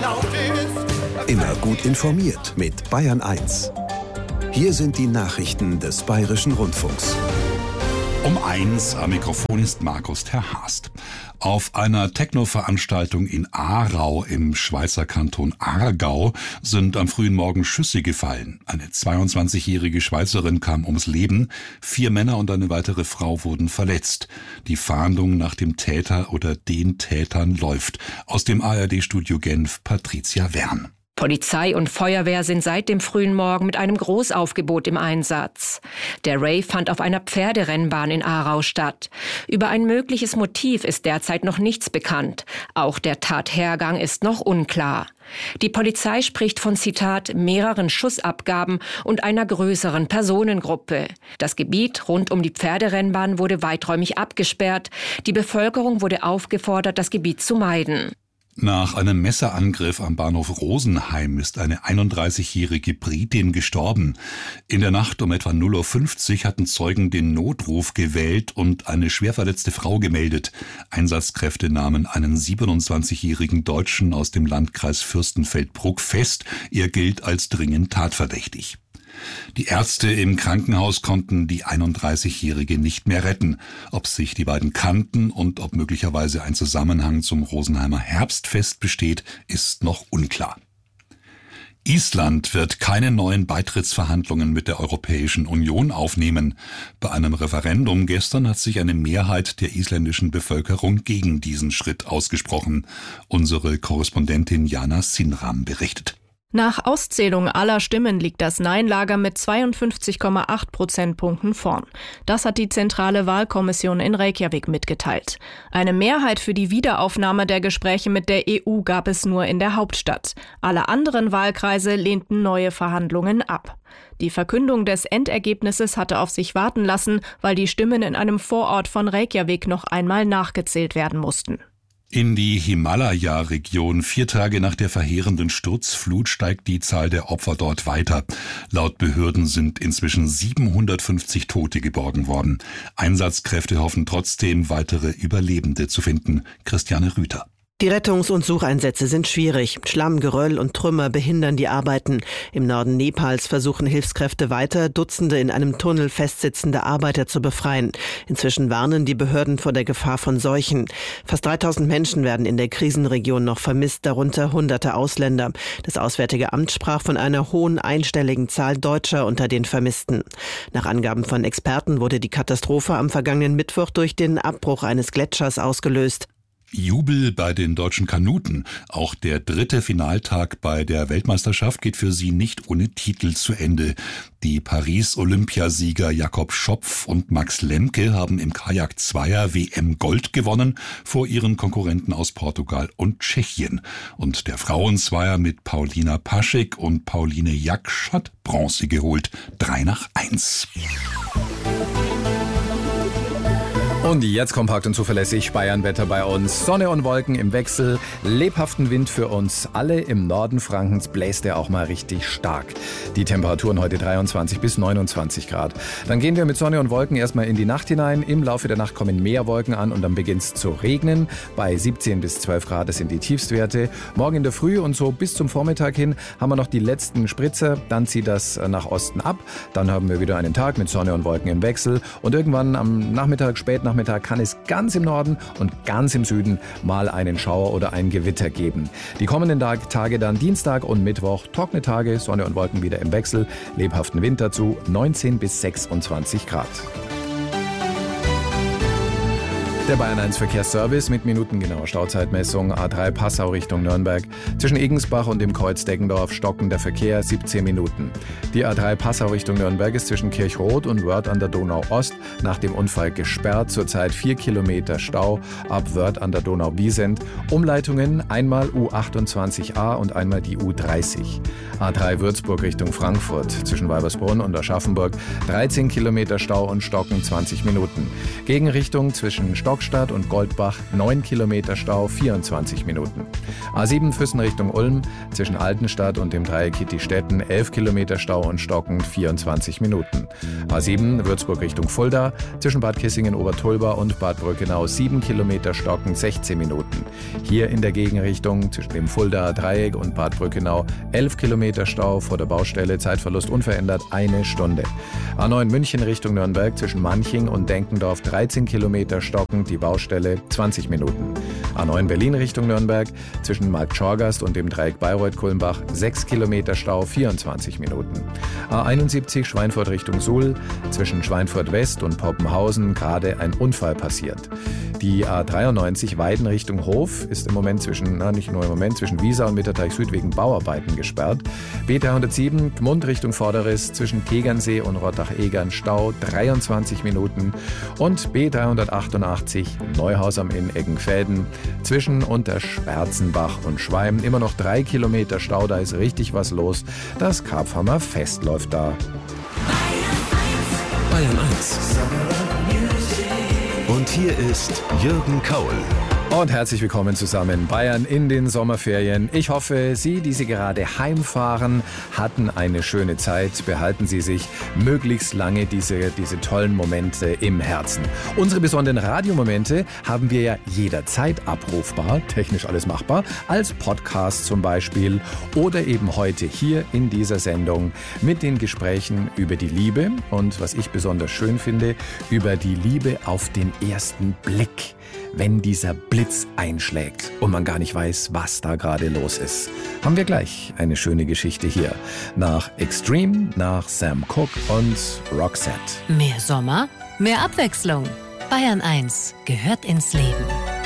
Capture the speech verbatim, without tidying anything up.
Immer gut informiert mit Bayern eins. Hier sind die Nachrichten des Bayerischen Rundfunks. Um eins am Mikrofon ist Markus Terhast. Auf einer Techno-Veranstaltung in Aarau im Schweizer Kanton Aargau sind am frühen Morgen Schüsse gefallen. Eine zweiundzwanzigjährige Schweizerin kam ums Leben, vier Männer und eine weitere Frau wurden verletzt. Die Fahndung nach dem Täter oder den Tätern läuft. Aus dem A R D-Studio Genf Patricia Wern. Polizei und Feuerwehr sind seit dem frühen Morgen mit einem Großaufgebot im Einsatz. Der Rave fand auf einer Pferderennbahn in Aarau statt. Über ein mögliches Motiv ist derzeit noch nichts bekannt. Auch der Tathergang ist noch unklar. Die Polizei spricht von, Zitat, mehreren Schussabgaben und einer größeren Personengruppe. Das Gebiet rund um die Pferderennbahn wurde weiträumig abgesperrt. Die Bevölkerung wurde aufgefordert, das Gebiet zu meiden. Nach einem Messerangriff am Bahnhof Rosenheim ist eine einunddreißigjährige Britin gestorben. In der Nacht um etwa null Uhr fünfzig hatten Zeugen den Notruf gewählt und eine schwerverletzte Frau gemeldet. Einsatzkräfte nahmen einen siebenundzwanzigjährigen Deutschen aus dem Landkreis Fürstenfeldbruck fest. Er gilt als dringend tatverdächtig. Die Ärzte im Krankenhaus konnten die einunddreißigjährige nicht mehr retten. Ob sich die beiden kannten und ob möglicherweise ein Zusammenhang zum Rosenheimer Herbstfest besteht, ist noch unklar. Island wird keine neuen Beitrittsverhandlungen mit der Europäischen Union aufnehmen. Bei einem Referendum gestern hat sich eine Mehrheit der isländischen Bevölkerung gegen diesen Schritt ausgesprochen. Unsere Korrespondentin Jana Sinram berichtet. Nach Auszählung aller Stimmen liegt das Nein-Lager mit zweiundfünfzig Komma acht Prozentpunkten vorn. Das hat die zentrale Wahlkommission in Reykjavik mitgeteilt. Eine Mehrheit für die Wiederaufnahme der Gespräche mit der E U gab es nur in der Hauptstadt. Alle anderen Wahlkreise lehnten neue Verhandlungen ab. Die Verkündung des Endergebnisses hatte auf sich warten lassen, weil die Stimmen in einem Vorort von Reykjavik noch einmal nachgezählt werden mussten. In die Himalaya-Region vier Tage nach der verheerenden Sturzflut steigt die Zahl der Opfer dort weiter. Laut Behörden sind inzwischen siebenhundertfünfzig Tote geborgen worden. Einsatzkräfte hoffen trotzdem, weitere Überlebende zu finden. Christiane Rüther. Die Rettungs- und Sucheinsätze sind schwierig. Schlamm, Geröll und Trümmer behindern die Arbeiten. Im Norden Nepals versuchen Hilfskräfte weiter, Dutzende in einem Tunnel festsitzende Arbeiter zu befreien. Inzwischen warnen die Behörden vor der Gefahr von Seuchen. Fast dreitausend Menschen werden in der Krisenregion noch vermisst, darunter hunderte Ausländer. Das Auswärtige Amt sprach von einer hohen einstelligen Zahl Deutscher unter den Vermissten. Nach Angaben von Experten wurde die Katastrophe am vergangenen Mittwoch durch den Abbruch eines Gletschers ausgelöst. Jubel bei den deutschen Kanuten. Auch der dritte Finaltag bei der Weltmeisterschaft geht für sie nicht ohne Titel zu Ende. Die Paris-Olympiasieger Jakob Schopf und Max Lemke haben im Kajak-Zweier W M Gold gewonnen vor ihren Konkurrenten aus Portugal und Tschechien. Und der Frauenzweier mit Paulina Paschek und Pauline Jaksch hat Bronze geholt. Drei nach eins. Und jetzt kompakt und zuverlässig Bayernwetter bei uns. Sonne und Wolken im Wechsel, lebhaften Wind für uns alle. Im Norden Frankens bläst er auch mal richtig stark. Die Temperaturen heute dreiundzwanzig bis neunundzwanzig Grad. Dann gehen wir mit Sonne und Wolken erstmal in die Nacht hinein. Im Laufe der Nacht kommen mehr Wolken an und dann beginnt es zu regnen. Bei siebzehn bis zwölf Grad, das sind die Tiefstwerte. Morgen in der Früh und so bis zum Vormittag hin haben wir noch die letzten Spritzer. Dann zieht das nach Osten ab. Dann haben wir wieder einen Tag mit Sonne und Wolken im Wechsel. Und irgendwann am Nachmittag, spät Nachmittag, kann es ganz im Norden und ganz im Süden mal einen Schauer oder ein Gewitter geben. Die kommenden Tage dann Dienstag und Mittwoch, trockene Tage, Sonne und Wolken wieder im Wechsel, lebhaften Wind dazu, neunzehn bis sechsundzwanzig Grad. Der Bayern eins Verkehrsservice mit minutengenauer Stauzeitmessung. A drei Passau Richtung Nürnberg. Zwischen Egensbach und dem Kreuz Deggendorf stockender Verkehr siebzehn Minuten. Die A drei Passau Richtung Nürnberg ist zwischen Kirchroth und Wörth an der Donau Ost nach dem Unfall gesperrt. Zurzeit vier Kilometer Stau ab Wörth an der Donau Wiesent. Umleitungen einmal U achtundzwanzig a und einmal die U dreißig. A drei Würzburg Richtung Frankfurt. Zwischen Weibersbrunn und Aschaffenburg dreizehn Kilometer Stau und Stocken zwanzig Minuten. Gegenrichtung zwischen Stocken Stockstadt und Goldbach neun Kilometer Stau, vierundzwanzig Minuten. A sieben Füssen Richtung Ulm, zwischen Altenstadt und dem Dreieck Kittistetten elf Kilometer Stau und stockend, vierundzwanzig Minuten. A sieben Würzburg Richtung Fulda, zwischen Bad Kissingen-Obertulba und Bad Brückenau sieben Kilometer stockend, sechzehn Minuten. Hier in der Gegenrichtung zwischen dem Fuldaer Dreieck und Bad Brückenau elf Kilometer Stau vor der Baustelle, Zeitverlust unverändert eine Stunde. A neun München Richtung Nürnberg zwischen Manching und Denkendorf dreizehn Kilometer stockend, die Baustelle zwanzig Minuten. A neun Berlin Richtung Nürnberg zwischen Marktschorgast und dem Dreieck Bayreuth-Kulmbach sechs Kilometer Stau, vierundzwanzig Minuten. A einundsiebzig Schweinfurt Richtung Suhl zwischen Schweinfurt West und Poppenhausen gerade ein Unfall passiert. Die A dreiundneunzig Weiden Richtung Hof ist im Moment zwischen, na nicht nur im Moment, zwischen Wiesa und Mitterteich Süd wegen Bauarbeiten gesperrt. B dreihundertsieben Gmund Richtung Vorderriss zwischen Tegernsee und Rottach-Egern Stau dreiundzwanzig Minuten und B dreihundertachtundachtzig Neuhaus am Inn Eggenfelden zwischen Unterschwärzenbach und Schweim immer noch drei Kilometer Stau, da ist richtig was los. Das Karpfhammer Fest läuft da. Bayern eins. Und hier ist Jürgen Kaul. Und herzlich willkommen zusammen, Bayern in den Sommerferien. Ich hoffe, Sie, die Sie gerade heimfahren, hatten eine schöne Zeit. Behalten Sie sich möglichst lange diese, diese tollen Momente im Herzen. Unsere besonderen Radiomomente haben wir ja jederzeit abrufbar, technisch alles machbar, als Podcast zum Beispiel oder eben heute hier in dieser Sendung mit den Gesprächen über die Liebe und, was ich besonders schön finde, über die Liebe auf den ersten Blick. Wenn dieser Blitz einschlägt und man gar nicht weiß, was da gerade los ist. Haben wir gleich eine schöne Geschichte hier. Nach Extreme, nach Sam Cooke und Roxette. Mehr Sommer, mehr Abwechslung. Bayern eins gehört ins Leben.